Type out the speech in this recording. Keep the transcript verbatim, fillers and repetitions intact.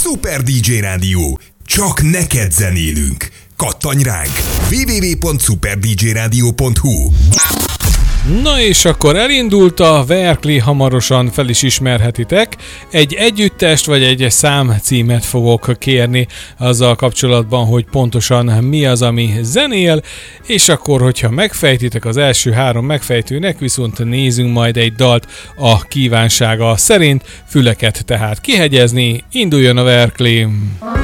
Super dé dzsé Rádió. Csak neked zenélünk. Kattanj ránk! double-u double-u double-u pont super d j radio pont h u. Na és akkor elindult a Verkli, hamarosan fel is ismerhetitek. Egy együttest vagy egy szám címet fogok kérni azzal kapcsolatban, hogy pontosan mi az, ami zenél, és akkor, hogyha megfejtitek az első három megfejtőnek, viszont nézzünk majd egy dalt a kívánsága szerint, füleket tehát kihegyezni, induljon a Verkli!